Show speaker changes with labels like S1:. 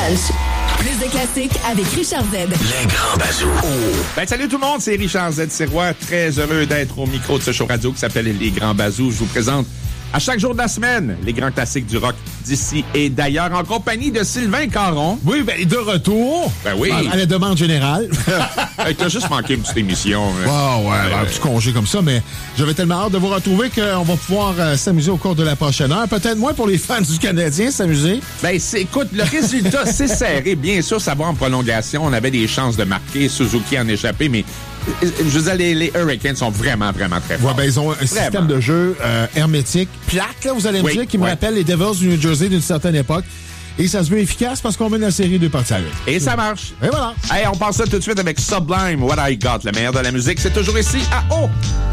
S1: Lunch. Plus de classiques avec Richard Z.
S2: Les grands bazous.
S3: Salut tout le monde, c'est Richard Z. Sirois. Très heureux d'être au micro de ce show radio qui s'appelle Les grands bazous. Je vous présente à chaque jour de la semaine les grands classiques du rock d'ici et d'ailleurs en compagnie de Sylvain Caron.
S4: Oui, de retour.
S3: Ben oui.
S4: À la demande générale.
S3: T'as juste manqué une petite émission.
S4: Un petit congé comme ça, mais j'avais tellement hâte de vous retrouver qu'on va pouvoir s'amuser au cours de la prochaine heure. Peut-être moins pour les fans du Canadien, s'amuser.
S3: Écoute, le résultat, c'est serré. Bien sûr, ça va en prolongation. On avait des chances de marquer. Suzuki en échappé, mais je veux dire, les Hurricanes sont vraiment, vraiment très forts.
S4: Ils ont un système de jeu hermétique, plate, là, vous allez me dire, qui me rappelle les Devils du New Jersey d'une certaine époque. Et ça se veut efficace parce qu'on mène la série 2 parties à 1.
S3: Et ça marche.
S4: Et voilà.
S3: Hey, on passe ça tout de suite avec Sublime, What I Got. Le meilleur de la musique, c'est toujours ici à O.